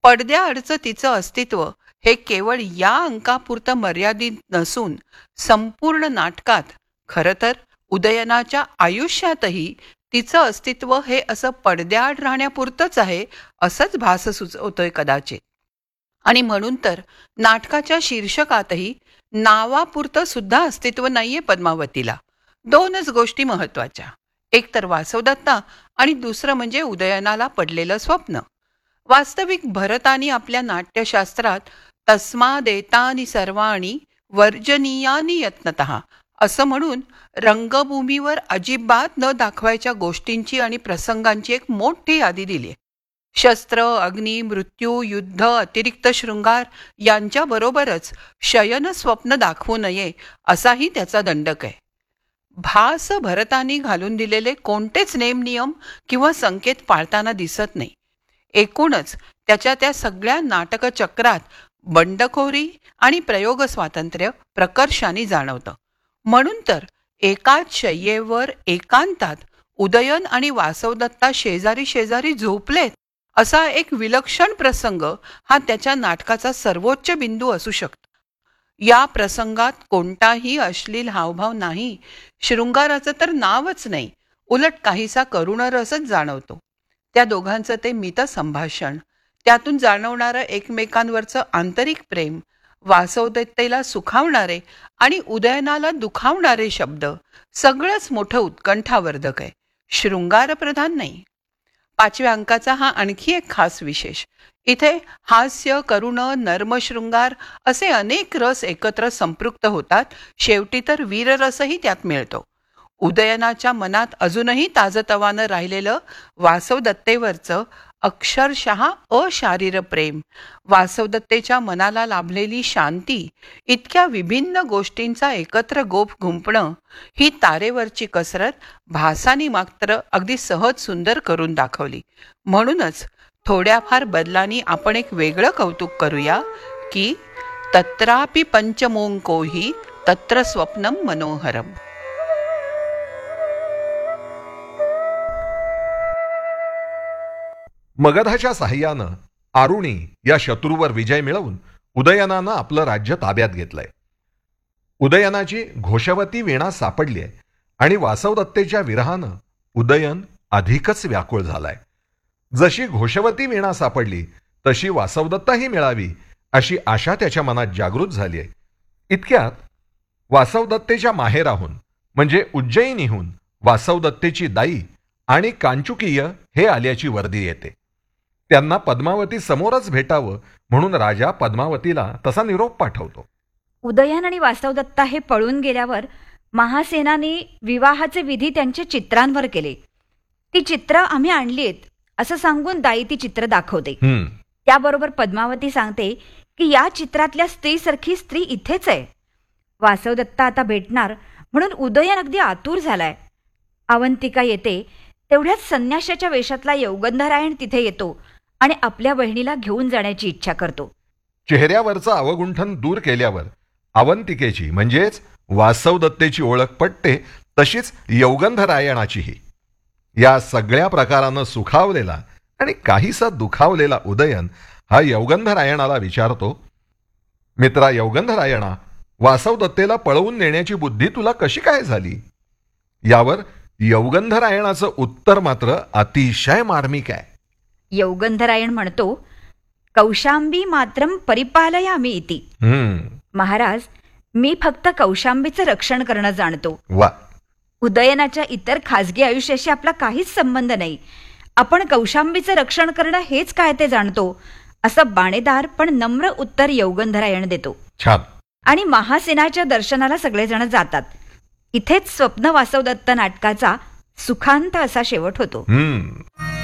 पडद्याआडचं तिचं अस्तित्व हे केवळ या अंकापुरतं मर्यादित नसून संपूर्ण नाटकात, खरं तर उदयनाच्या आयुष्यातही तिचं अस्तित्व हे असं पडद्याआड राहण्यापुरतंच आहे असंच भास सुचवतोय कदाचित. आणि म्हणून तर नाटकाच्या शीर्षकातही नावापुरतं सुद्धा अस्तित्व नाहीये पद्मावतीला. दोनच गोष्टी महत्वाच्या, एक तर वासवदत्ता आणि दुसरं म्हणजे उदयनाला पडलेलं स्वप्न. वास्तविक भरतानी आपल्या नाट्यशास्त्रात तस्मादेतानि सर्वाणि वर्जनीयानि यत्नतः असं म्हणून रंगभूमीवर अजिबात न दाखवायच्या गोष्टींची आणि प्रसंगांची एक मोठी यादी दिली आहे. शस्त्र, अग्नी, मृत्यू, युद्ध, अतिरिक्त शृंगार यांच्याबरोबरच शयन स्वप्न दाखवू नये असाही त्याचा दंडक आहे. भास भरतानी घालून दिलेले कोणतेच नेमनियम किंवा संकेत पाळताना दिसत नाही. एकूणच त्याच्या त्या सगळ्या नाटकचक्रात बंडखोरी आणि प्रयोग स्वातंत्र्य प्रकर्षाने जाणवतं. म्हणून तर एकाच शय्येवर एकांतात उदयन आणि वासवदत्ता शेजारी शेजारी झोपलेत असा एक विलक्षण प्रसंग हा त्याच्या नाटकाचा सर्वोच्च बिंदू असू शकतो. या प्रसंगात कोणताही अश्लील हावभाव नाही, शृंगाराचं तर नावच नाही, उलट काहीसा करुण रसच जाणवतो. त्या दोघांचं ते मित संभाषण, त्यातून जाणवणारं एकमेकांवरचं आंतरिक प्रेम, वासवदत्तेला सुखावणारे आणि उदयनाला दुखावणारे शब्द, सगळंच मोठं उत्कंठावर्धक आहे, शृंगारप्रधान नाही. 5व्या अंकाचा हा आणखी एक खास विशेष. इथे हास्य, करुण, नर्मशृंगार असे अनेक रस एकत्र संपृक्त होतात. शेवटी तर वीररसही त्यात मिळतो. उदयनाच्या मनात अजूनही ताजतवानं राहिलेलं वासवदत्तेवरचं अक्षरशः अशारीर प्रेम, वासवदत्तेच्या मनाला लाभलेली शांती, इतक्या विभिन्न गोष्टींचा एकत्र गोफ गुंफणं, ही तारेवरची कसरत भासानी मात्र अगदी सहज सुंदर करून दाखवली. म्हणूनच थोड्याफार बदलांनी आपण एक वेगळं कौतुक करूया की तत्रापि पंचमोंकोही तत्र स्वप्नम मनोहरम. मगधाच्या साह्यानं आरुणी या शत्रूवर विजय मिळवून उदयनानं आपलं राज्य ताब्यात घेतलंय. उदयनाची घोषवती वीणा सापडली आहे आणि वासवदत्तेच्या विरहानं उदयन अधिकच व्याकुळ झालाय. जशी घोषवती वीणा सापडली तशी वासवदत्ताही मिळावी अशी आशा त्याच्या मनात जागृत झाली आहे. इतक्यात वासवदत्तेच्या माहेराहून म्हणजे उज्जयिनीहून वासवदत्तेची दाई आणि कांचुकीय हे आल्याची वर्दी येते. त्यांना पद्मावती समोरच भेटावं म्हणून राजा पद्मावतीला तसा निरोप पाठवतो. उदयन आणि वासवदत्ता हे पळून गेल्यावर महासेनाने विवाहाचे विधी त्यांच्या चित्रांवर केले. ती चित्र आम्ही आणलीत असं सांगून दाई ती चित्र दाखवते. त्याबरोबर पद्मावती सांगते की या चित्रातल्या स्त्रीसारखी स्त्री इथेच आहे. वासवदत्ता आता भेटणार म्हणून उदयन अगदी आतुर झालाय. अवंतिका येते तेवढ्याच संन्याशाच्या वेशातला यौगंधरायण तिथे येतो आणि आपल्या बहिणीला घेऊन जाण्याची इच्छा करतो. चेहऱ्यावरचं अवगुंठन दूर केल्यावर अवंतिकेची म्हणजेच वासवदत्तेची ओळख पटते, तशीच यौगंधरायणाचीही. या सगळ्या प्रकारानं सुखावलेला आणि काहीसा दुखावलेला उदयन हा यौगंधरायणाला विचारतो, मित्रा यौगंधरायणा, वासवदत्तेला पळवून नेण्याची बुद्धी तुला कशी काय झाली? यावर यौगंधरायणाचं उत्तर मात्र अतिशय मार्मिक आहे. यौगंधरायण म्हणतो, कौशांबी मात्रम परिपालयामी इति. महाराज, मी फक्त कौशांबीचं रक्षण करणं जाणतो. वा. उदयनाच्या इतर खासगी आयुष्याशी आपला काहीच संबंध नाही. आपण कौशांबीचं रक्षण करणं हेच काय ते जाणतो, असं बाणेदार पण नम्र उत्तर यौगंधरायण देतो. छान. आणि महासेनाच्या दर्शनाला सगळेजण जातात. इथेच स्वप्न वासवदत्त नाटकाचा सुखांत असा शेवट होतो.